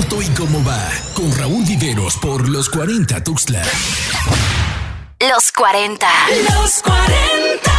corto y cómo va, con Raúl Viveros por Los 40 Tuxtla. Los 40. Los 40.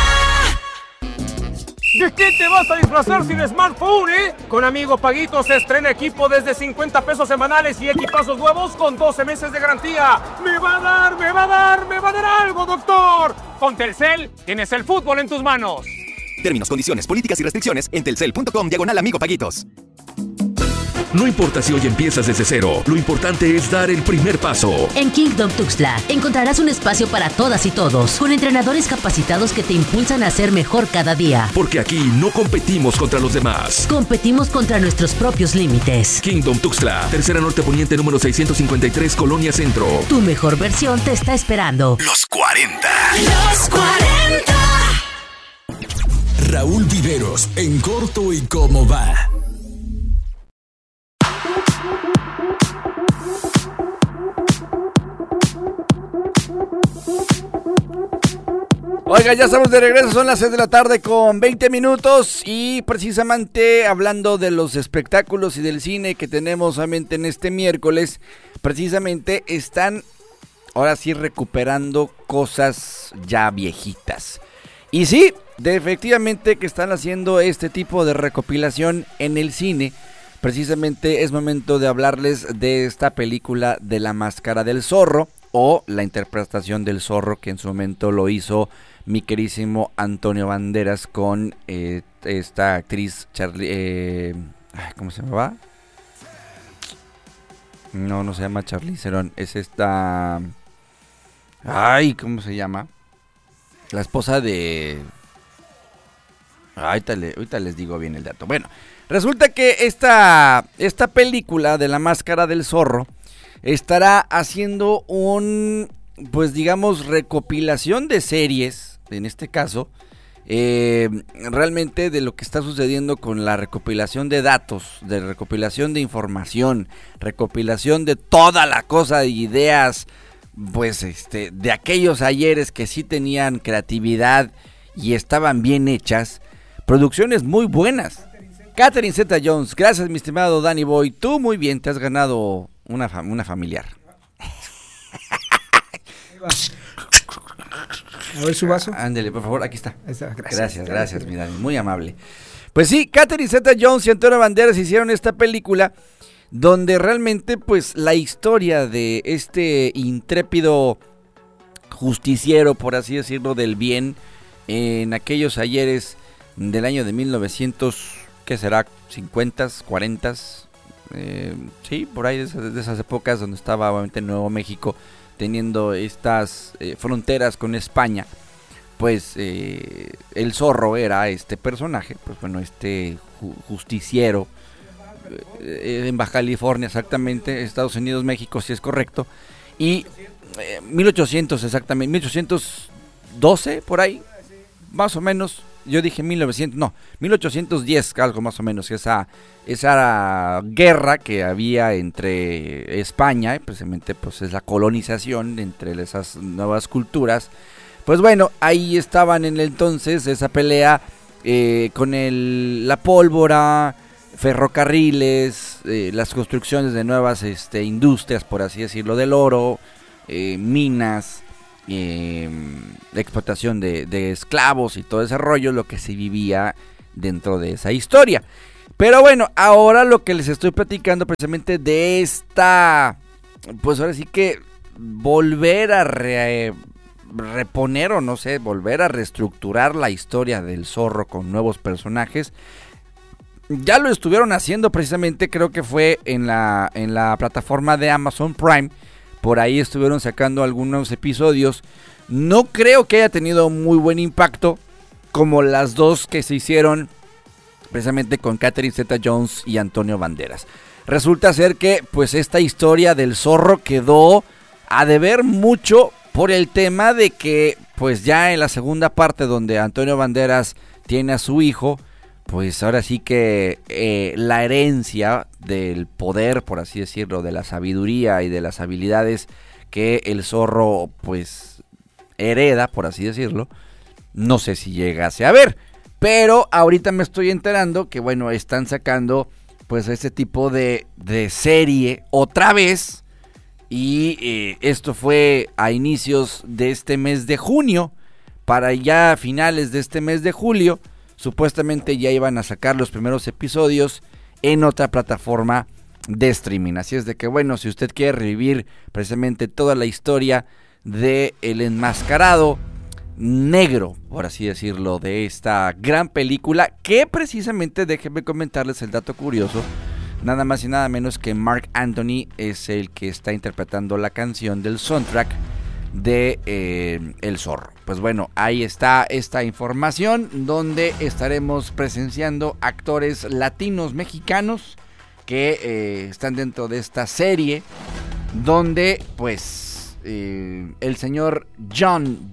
¿De qué te vas a disfrazar sin smartphone, Con Amigo Paguito se estrena equipo desde 50 pesos semanales y equipazos nuevos con 12 meses de garantía. ¡Me va a dar algo, doctor! Con Telcel tienes el fútbol en tus manos. Términos, condiciones, políticas y restricciones en telcel.com/Amigo Paguitos. No importa si hoy empiezas desde cero, lo importante es dar el primer paso. En Kingdom Tuxtla encontrarás un espacio para todas y todos, con entrenadores capacitados que te impulsan a ser mejor cada día. Porque aquí no competimos contra los demás. Competimos contra nuestros propios límites. Kingdom Tuxtla, Tercera Norte Poniente número 653, Colonia Centro. Tu mejor versión te está esperando. Los 40. Los 40. Raúl Viveros en corto y cómo va. Oiga, ya estamos de regreso, son las 6 de la tarde con 20 minutos y precisamente hablando de los espectáculos y del cine que tenemos solamente en este miércoles, precisamente están ahora sí recuperando cosas ya viejitas. Y sí, efectivamente que están haciendo este tipo de recopilación en el cine. Precisamente es momento de hablarles de esta película de La Máscara del Zorro, o la interpretación del zorro que en su momento lo hizo mi querísimo Antonio Banderas con esta actriz ¿cómo se llama? No se llama Charlize Theron, es esta... ¿cómo se llama? La esposa de... ahorita les digo bien el dato. Bueno, resulta que esta película de La Máscara del Zorro estará haciendo pues digamos, recopilación de series, en este caso, realmente de lo que está sucediendo con la recopilación de datos, de recopilación de información, recopilación de toda la cosa de ideas, pues de aquellos ayeres que sí tenían creatividad y estaban bien hechas, producciones muy buenas. Catherine Zeta-Jones, gracias mi estimado Danny Boy, tú muy bien, te has ganado una familiar. A ver su vaso. Ándele, por favor, aquí está. Gracias, mi Dani, muy amable. Pues sí, Catherine Zeta-Jones y Antonio Banderas hicieron esta película donde realmente pues la historia de este intrépido justiciero, por así decirlo, del bien en aquellos ayeres del año de 1900, ¿qué será? 50, 40, sí, por ahí de esas épocas donde estaba obviamente Nuevo México teniendo estas fronteras con España, pues el zorro era este personaje, pues bueno, este justiciero en Baja California, exactamente, Estados Unidos, México, si es correcto, y 1800 exactamente, 1812 por ahí, más o menos. Yo dije 1810, algo más o menos, esa guerra que había entre España, precisamente pues es la colonización entre esas nuevas culturas. Pues bueno, ahí estaban en el entonces esa pelea con la pólvora, ferrocarriles, las construcciones de nuevas industrias, por así decirlo, del oro, minas, la explotación de esclavos y todo ese rollo, lo que se vivía dentro de esa historia. Pero bueno, ahora lo que les estoy platicando precisamente de esta, pues ahora sí que volver a reponer o no sé, volver a reestructurar la historia del zorro con nuevos personajes. Ya lo estuvieron haciendo precisamente, creo que fue en la plataforma de Amazon Prime. Por ahí estuvieron sacando algunos episodios. No creo que haya tenido muy buen impacto como las dos que se hicieron precisamente con Catherine Zeta-Jones y Antonio Banderas. Resulta ser que pues esta historia del zorro quedó a deber mucho por el tema de que pues ya en la segunda parte donde Antonio Banderas tiene a su hijo, pues ahora sí que la herencia del poder, por así decirlo, de la sabiduría y de las habilidades que el zorro pues hereda, por así decirlo, no sé si llegase a ver, pero ahorita me estoy enterando que bueno, están sacando pues este tipo de serie otra vez. Y esto fue a inicios de este mes de junio. Para ya a finales de este mes de julio, supuestamente ya iban a sacar los primeros episodios en otra plataforma de streaming. Así es de que bueno, si usted quiere revivir precisamente toda la historia de El Enmascarado Negro, por así decirlo, de esta gran película, que precisamente, déjenme comentarles el dato curioso, nada más y nada menos que Marc Anthony es el que está interpretando la canción del soundtrack de El Zorro. Pues bueno, ahí está esta información donde estaremos presenciando actores latinos mexicanos que están dentro de esta serie, donde pues el señor John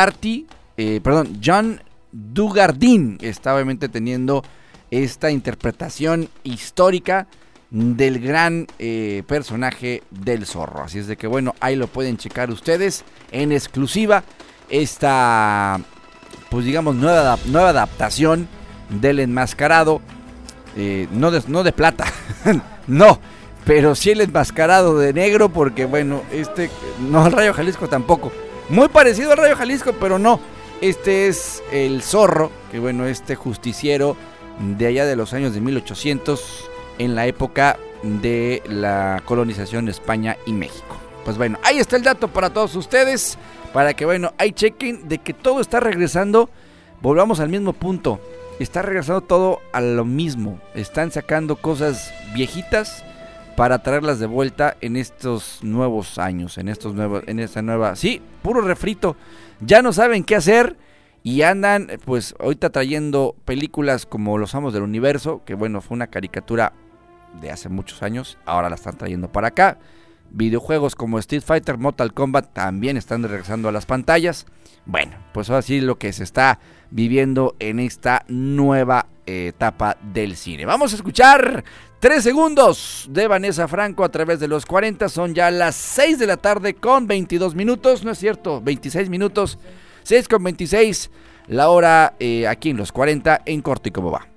Dugardin está obviamente teniendo esta interpretación histórica del gran personaje del Zorro. Así es de que bueno, ahí lo pueden checar ustedes en exclusiva, esta pues digamos nueva adaptación del Enmascarado, no de plata no, pero sí El Enmascarado de negro, porque bueno, no, el Rayo Jalisco tampoco, muy parecido al Rayo Jalisco, pero no, este es el Zorro, que bueno, justiciero de allá de los años de 1800, en la época de la colonización de España y México. Pues bueno, ahí está el dato para todos ustedes, para que bueno, ahí chequen de que todo está regresando. Volvamos al mismo punto, está regresando todo a lo mismo. Están sacando cosas viejitas para traerlas de vuelta en estos nuevos años, sí, puro refrito. Ya no saben qué hacer y andan pues ahorita trayendo películas como Los Amos del Universo, que bueno, fue una caricatura de hace muchos años, ahora la están trayendo para acá. Videojuegos como Street Fighter, Mortal Kombat también están regresando a las pantallas. Bueno, pues ahora sí lo que se está viviendo en esta nueva etapa del cine. Vamos a escuchar 3 segundos de Vanessa Franco a través de los 40. Son ya las 6 de la tarde con 22 minutos, no es cierto, 26 minutos, 6 con 26, la hora aquí en los 40 en Corte y Cómo Va.